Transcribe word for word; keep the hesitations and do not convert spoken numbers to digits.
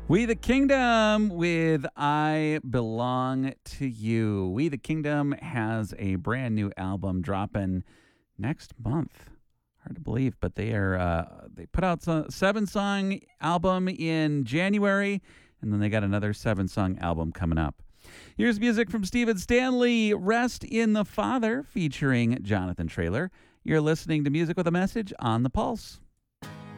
We the Kingdom with I Belong to You. We the Kingdom has a brand new album dropping next month. Hard to believe, but they are uh, they put out a seven song album in January, and then they got another seven song album coming up. Here's music from Stephen Stanley, Rest in the Father, featuring Jonathan Traylor. You're listening to Music with a Message on The Pulse.